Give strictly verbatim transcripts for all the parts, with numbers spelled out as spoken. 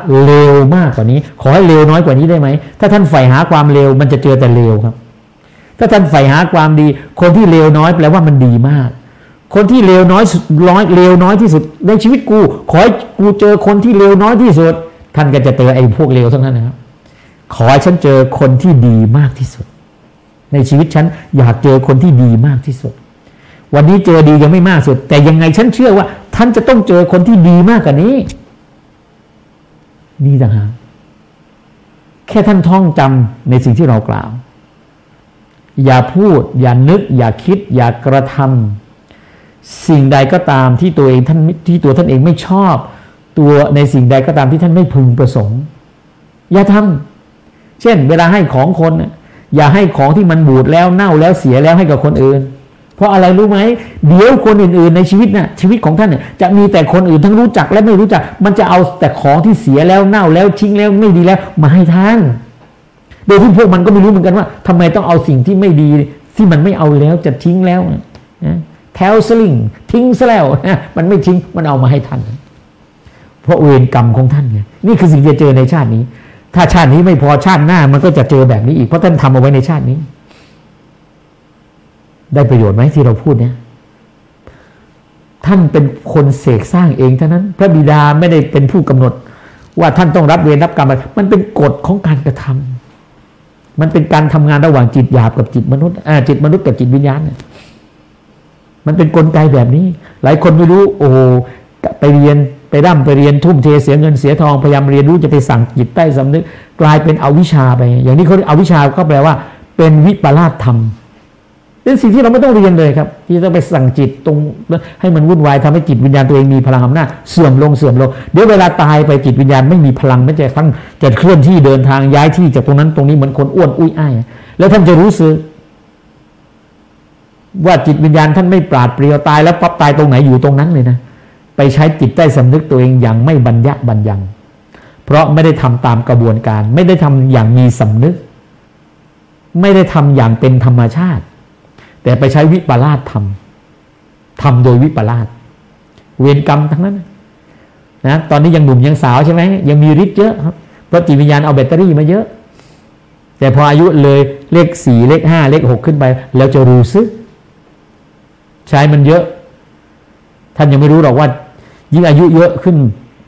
เลวมากกว่านี้ขอให้เลวน้อยกว่านี้ได้ไหมถ้าท่านใฝ่หาความเลวมันจะเจอแต่เลวครับถ้าท่านใฝ่หาความดีคนที่เลวน้อยแปลว่ามันดีมากคนที่เลวน้อยสุดน้อยเลวน้อยที่สุดในชีวิตกูขอให้กูเจอคนที่เลวน้อยที่สุดท่านก็จะเจอไอ้พวกเลวทั้งนั้นนะครับขอให้ฉันเจอคนที่ดีมากที่สุดในชีวิตฉันอยากเจอคนที่ดีมากที่สุดวันนี้เจอดียังไม่มากสุดแต่ยังไงฉันเชื่อว่าท่านจะต้องเจอคนที่ดีมากกว่านี้นี่ต่างหากแค่ท่านท่องจำในสิ่งที่เรากล่าวอย่าพูดอย่านึกอย่าคิดอย่ากระทำสิ่งใดก็ตามที่ตัวเองท่านที่ตัวท่านเองไม่ชอบตัวในสิ่งใดก็ตามที่ท่านไม่พึงประสงค์อย่าทำเช่นเวลาให้ของคนอย่าให้ของที่มันบูดแล้วเน่าแล้วเสียแล้วให้กับคนอื่นเพราะอะไรรู้ไหมเดี๋ยวคนอื่นๆในชีวิตน่ะชีวิตของท่านเนี่ยจะมีแต่คนอื่นทั้งรู้จักและไม่รู้จักมันจะเอาแต่ของที่เสียแล้วเน่าแล้วทิ้งแล้วไม่ดีแล้วมาให้ท่านโดยที่พวกมันก็ไม่รู้เหมือนกันว่าทำไมต้องเอาสิ่งที่ไม่ดีที่มันไม่เอาแล้วจะทิ้งแล้วแถวสลิงทิ้งซะแล้วมันไม่ทิ้งมันเอามาให้ท่านเพราะเวรกรรมของท่านไงนี่คือสิ่งที่จะเจอในชาตินี้ถ้าชาตินี้ไม่พอชาติหน้ามันก็จะเจอแบบนี้อีกเพราะท่านทำเอาไว้ในชาตินี้ได้ประโยชน์ไหมที่เราพูดเนี่ยท่านเป็นคนเสกสร้างเองเท่านั้นพระบิดาไม่ได้เป็นผู้กำหนดว่าท่านต้องรับเวรรับกรรมอะไรมันเป็นกฎของการกระทำมันเป็นการทำงานระหว่างจิตหยาบกับจิตมนุษย์อ่าจิตมนุษย์กับจิตวิญญาณเนี่ยมันเป็นกลไกแบบนี้หลายคนไม่รู้โอ้ไปเรียนไปร่ำไปเรียนทุ่มเทเสียเงินเสียทองพยายามเรียนรู้จะไปสั่งจิตใต้สำนึกกลายเป็นอวิชชาไปอย่างนี้เขาอวิชชาก็แปลว่าเป็นวิปลาสธรรมเป็นสิ่งที่เราไม่ต้องเรียนเลยครับที่ต้องไปสั่งจิตตรงให้มันวุ่นวายทำให้จิตวิญญาณตัวเองมีพลังอำนาจเสื่อมลงเสื่อมลงเดี๋ยวเวลาตายไปจิตวิญญาณไม่มีพลังไม่จะทั้งจะเคลื่อนที่เดินทางย้ายที่จากตรงนั้นตรงนี้เหมือนคนอ้วนอุ้ยอ้ายแล้วท่านจะรู้สึกว่าจิตวิญญาณท่านไม่ปราดเปรียวตายแล้วปั๊บตายตรงไหนอยู่ตรงนั้นเลยนะไปใช้จิตใต้สำนึกตัวเองอย่างไม่บรรยะบรรยังเพราะไม่ได้ทำตามกระบวนการไม่ได้ทำอย่างมีสำนึกไม่ได้ทำอย่างเป็นธรรมชาติแต่ไปใช้วิปลาสทำทำโดยวิปลาสเวรกรรมทั้งนั้นนะตอนนี้ยังหนุ่มยังสาวใช่ไหมยังมีฤทธิ์เยอะครับเพราะจิตวิญญาณเอาแบตเตอรี่มาเยอะแต่พออายุเลยเลขสี่เลขห้าเลขหกขึ้นไปแล้วจะรู้สึกใช้มันเยอะท่านยังไม่รู้หรอกว่ายิ่งอายุเยอะขึ้น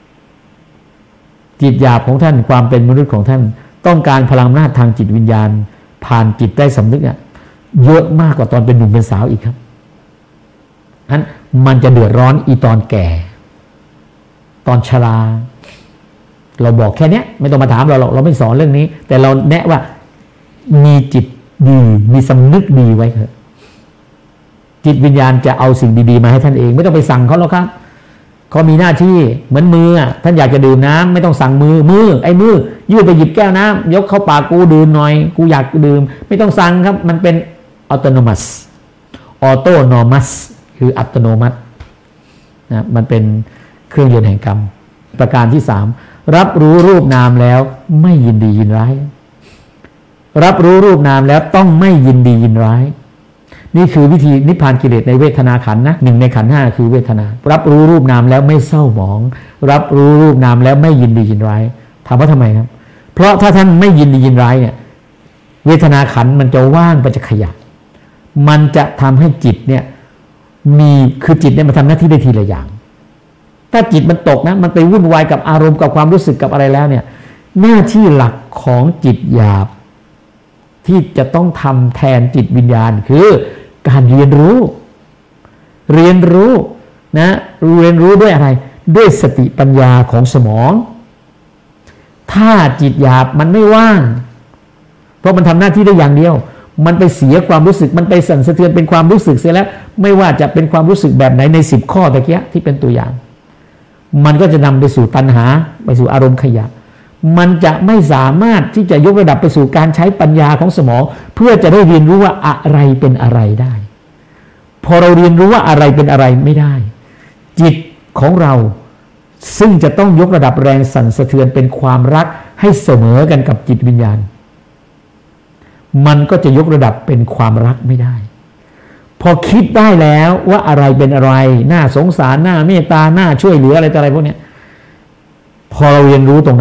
จิตหยาบของท่านความเป็นมนุษย์ของท่านต้องการพลังอำนาจทางจิตวิญญาณผ่านจิตใต้สำนึกอ่ะเยอะมากกว่าตอนเป็นหนุ่มเป็นสาวอีกครับฉะนั้นมันจะเดือดร้อนอีตอนแก่ตอนชราเราบอกแค่นี้ไม่ต้องมาถามเราหรอกเราไม่สอนเรื่องนี้แต่เราแนะว่ามีจิตดีมีสำนึกดีไว้เถอะจิตวิญญาณจะเอาสิ่งดีๆมาให้ท่านเองไม่ต้องไปสั่งเขาหรอกครับเขามีหน้าที่เหมือนมือท่านอยากจะดื่มน้ำไม่ต้องสั่งมือมือไอ้มือยืดไปหยิบแก้วน้ำยกเข้าปากกูดื่มหน่อยกูอยากดื่มไม่ต้องสั่งครับมันเป็นอัตโนมัติออโตโนมัสคืออัตโนมัตินะมันเป็นเครื่องยนต์แห่งกรรมประการที่สามรับรู้รูปนามแล้วไม่ยินดียินร้ายรับรู้รูปนามแล้วต้องไม่ยินดียินร้ายนี่คือวิธีนิพพานกิเลสในเวทนาขันธ์นะหนึ่งในขันธ์ห้าคือเวทนารับรู้รูปนามแล้วไม่เศร้าหมองรับรู้รูปนามแล้วไม่ยินดียินร้ายถามว่าทำไมครับเพราะถ้าท่านไม่ยินดียินร้ายเนี่ยเวทนาขันธ์มันจะว่างมันจะขยับมันจะทำให้จิตเนี่ยมีคือจิตเนี่ยมันทำหน้าที่ได้ทีละอย่างถ้าจิตมันตกนะมันไปวุ่นวายกับอารมณ์กับความรู้สึกกับอะไรแล้วเนี่ยหน้าที่หลักของจิตหยาบที่จะต้องทำแทนจิตวิญญาณคือการเรียนรู้เรียนรู้นะเรียนรู้ด้วยอะไรด้วยสติปัญญาของสมองถ้าจิตหยาบมันไม่ว่างเพราะมันทำหน้าที่ได้อย่างเดียวมันไปเสียความรู้สึกมันไปสั่นสะเทือนเป็นความรู้สึกเสียแล้วไม่ว่าจะเป็นความรู้สึกแบบไหนในสิบข้อตะเกียที่เป็นตัวอย่างมันก็จะนำไปสู่ตัณหาไปสู่อารมณ์ขยะมันจะไม่สามารถที่จะยกระดับไปสู่การใช้ปัญญาของสมองเพื่อจะได้เรียนรู้ว่าอะไรเป็นอะไรได้พอเราเรียนรู้ว่าอะไรเป็นอะไรไม่ได้จิตของเราซึ่งจะต้องยกระดับแรงสั่นสะเทือนเป็นความรักให้เสมอกันกับจิตวิญญาณมันก็จะยกระดับเป็นความรักไม่ได้พอคิดได้แล้วว่าอะไรเป็นอะไรน่าสงสารน่าเมตตาน่าช่วยเหลืออะไรต่ออะไรพวกนี้พอเราเรียนรู้ตรง